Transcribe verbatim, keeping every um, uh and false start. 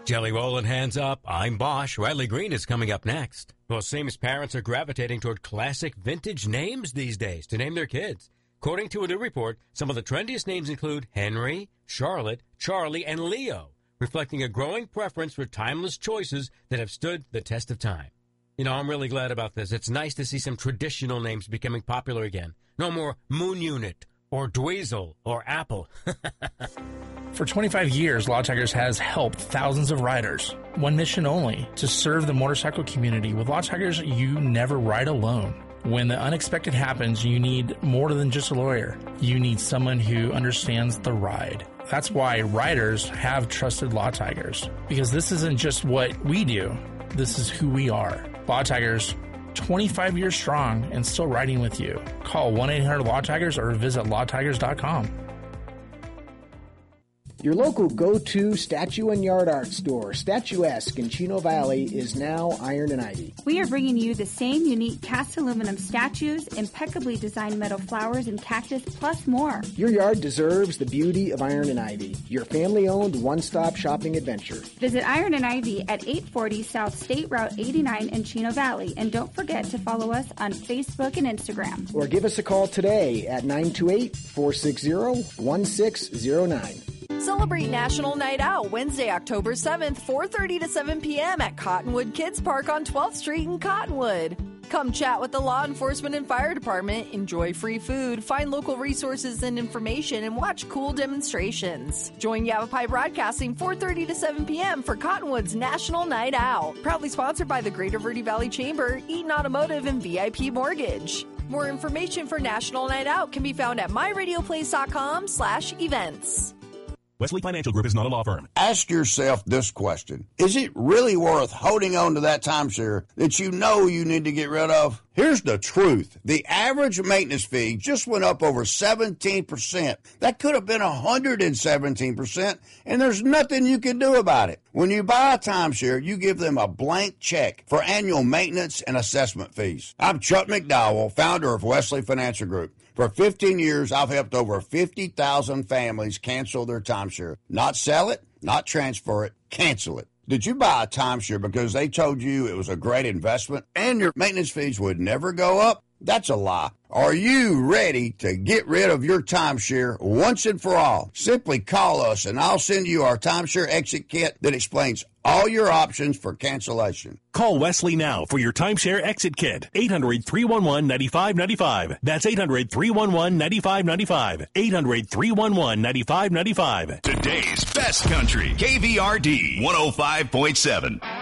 Jelly Roll and Hands Up. I'm Bosch. Riley Green is coming up next. Well, seems parents are gravitating toward classic vintage names these days to name their kids. According to a new report, some of the trendiest names include Henry, Charlotte, Charlie, and Leo, reflecting a growing preference for timeless choices that have stood the test of time. You know, I'm really glad about this. It's nice to see some traditional names becoming popular again. No more Moon Unit or Dweezil or Apple. For twenty-five years, Law Tigers has helped thousands of riders. One mission only, to serve the motorcycle community. With Law Tigers, you never ride alone. When the unexpected happens, you need more than just a lawyer. You need someone who understands the ride. That's why riders have trusted Law Tigers. Because this isn't just what we do. This is who we are. Law Tigers, twenty-five years strong and still riding with you. Call one eight hundred law tigers or visit law tigers dot com. Your local go-to statue and yard art store, Statuesque in Chino Valley, is now Iron and Ivy. We are bringing you the same unique cast aluminum statues, impeccably designed metal flowers and cactus, plus more. Your yard deserves the beauty of Iron and Ivy, your family-owned one-stop shopping adventure. Visit Iron and Ivy at eight forty South State Route eighty-nine in Chino Valley, and don't forget to follow us on Facebook and Instagram. Or give us a call today at nine two eight, four six zero, one six zero nine. Celebrate National Night Out Wednesday, October seventh, four thirty to seven p.m. at Cottonwood Kids Park on twelfth Street in Cottonwood. Come chat with the law enforcement and fire department, enjoy free food, find local resources and information, and watch cool demonstrations. Join Yavapai Broadcasting four thirty to seven p.m. for Cottonwood's National Night Out. Proudly sponsored by the Greater Verde Valley Chamber, Eaton Automotive, and V I P Mortgage. More information for National Night Out can be found at my radio place dot com slash events. Wesley Financial Group is not a law firm. Ask yourself this question. Is it really worth holding on to that timeshare that you know you need to get rid of? Here's the truth. The average maintenance fee just went up over seventeen percent. That could have been one hundred seventeen percent, and there's nothing you can do about it. When you buy a timeshare, you give them a blank check for annual maintenance and assessment fees. I'm Chuck McDowell, founder of Wesley Financial Group. For fifteen years, I've helped over fifty thousand families cancel their timeshare. Not sell it, not transfer it, cancel it. Did you buy a timeshare because they told you it was a great investment and your maintenance fees would never go up? That's a lie. Are you ready to get rid of your timeshare once and for all? Simply call us and I'll send you our timeshare exit kit that explains all your options for cancellation. Call Wesley now for your timeshare exit kit. eight hundred, three one one, nine five nine five. That's eight hundred, three one one, nine five nine five. eight hundred, three one one, nine five nine five. Today's best country. K V R D one oh five point seven.